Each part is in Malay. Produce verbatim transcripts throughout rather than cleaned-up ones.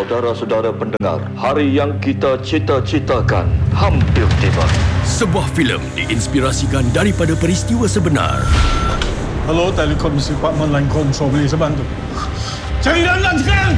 Saudara-saudara pendengar, hari yang kita cita-citakan hampir tiba. Sebuah filem diinspirasikan daripada peristiwa sebenar. Hello, Telekomisi Department Line Control, boleh saya bantu? Cari Lan sekarang!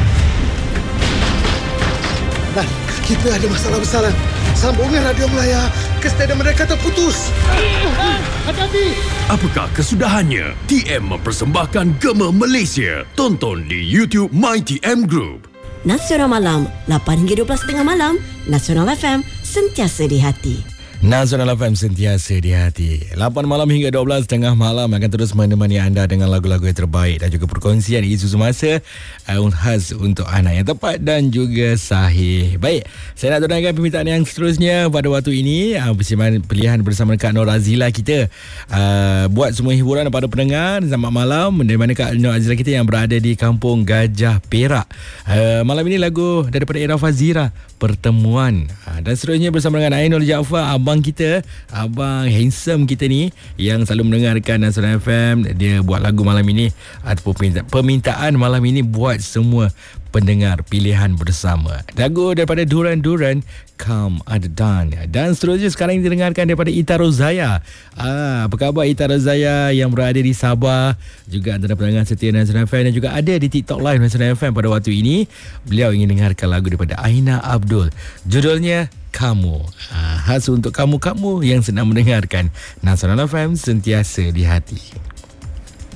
Lan, kita ada masalah besar, Lan. Sambungan radio Melaya ke stadium mereka terputus. Hati-hati! Apakah kesudahannya? T M mempersembahkan Gema Malaysia. Tonton di YouTube My T M Group. Nasional Malam, lapan hingga dua belas tiga puluh malam. Nasional F M, sentiasa di hati. Nasional F M sentiasa di hati. lapan malam hingga dua belas tengah malam akan terus menemani anda dengan lagu-lagu yang terbaik dan juga perkongsian isu semasa uh, khas untuk anak yang tepat dan juga sahih. Baik, saya nak tunaikan permintaan yang seterusnya pada waktu ini. Uh, persembahan pilihan bersama Kak Nur Azila kita uh, buat semua hiburan kepada pendengar selamat malam dari mana Kak Nur Azila kita yang berada di Kampung Gajah Perak. Uh, malam ini lagu daripada Era Fazira, Pertemuan. Uh, dan seterusnya bersama dengan Ainul Jaafar, abang kita, abang handsome kita ni yang selalu mendengarkan Nasional F M. Dia buat lagu malam ini ataupun permintaan malam ini buat semua pendengar pilihan bersama. Lagu daripada Duran Duran, Come Adadan. Dan seterusnya sekarang ini didengarkan daripada Ita Rozaya. Ah, apa khabar Ita Rozaya yang berada di Sabah, juga antara pendengar setia Nasional F M dan juga ada di TikTok Live Nasional F M pada waktu ini. Beliau ingin dengarkan lagu daripada Aina Abdul. Judulnya Kamu. Ah, khas untuk kamu-kamu yang sedang mendengarkan Nasional F M sentiasa di hati.